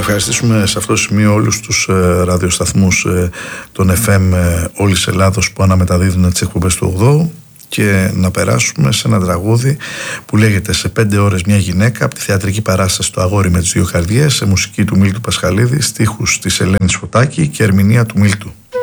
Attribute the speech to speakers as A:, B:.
A: ευχαριστήσουμε σε αυτό το σημείο όλους τους ραδιοσταθμούς των FM όλης Ελλάδος που αναμεταδίδουν τις εκπομπές του 8ου και να περάσουμε σε ένα τραγούδι που λέγεται «Σε 5 ώρες μια γυναίκα» από τη θεατρική παράσταση «Το αγόρι με τις δύο καρδιές», σε μουσική του Μίλτου Πασχαλίδη, στίχους της Ελένης Φωτάκη και ερμηνεία του Μίλτου.